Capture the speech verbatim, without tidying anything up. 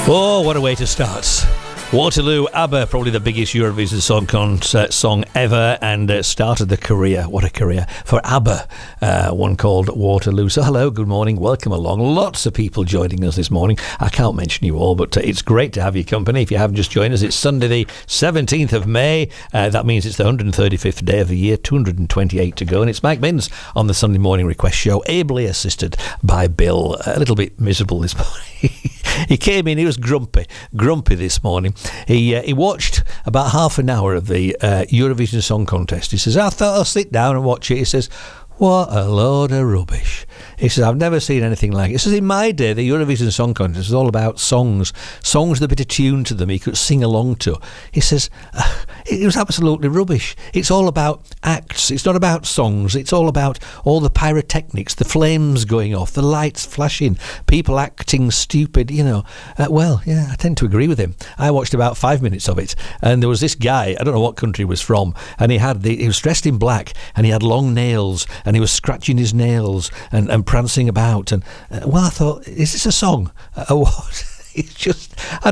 Oh, what a way to start. Waterloo, ABBA, probably the biggest Eurovision Song Contest song ever, and uh, started the career, what a career, for ABBA, uh, one called Waterloo. So hello, good morning, welcome along. Lots of people joining us this morning. I can't mention you all, but uh, it's great to have your company. If you haven't just joined us, it's Sunday the seventeenth of May. Uh, that means it's the one hundred thirty-fifth day of the year, two hundred twenty-eight to go, and it's Mike Minns on the Sunday Morning Request Show, ably assisted by Bill. A little bit miserable this morning. He came in, he was grumpy, grumpy this morning. He uh, he watched about half an hour of the uh, Eurovision Song Contest. He says, I thought I'll sit down and watch it. He says, what a load of rubbish. He says, I've never seen anything like it. He says, in my day, the Eurovision Song Contest was all about songs, songs with a bit of tune to them he could sing along to. He says, it was absolutely rubbish. It's all about acts. It's not about songs. It's all about all the pyrotechnics, the flames going off, the lights flashing, people acting stupid, you know. Uh, well, yeah, I tend to agree with him. I watched about five minutes of it, and there was this guy, I don't know what country he was from, and he had the, he was dressed in black, and he had long nails, and he was scratching his nails and, and prancing about. And uh, well, I thought, is this a song? Uh, what? It's just, I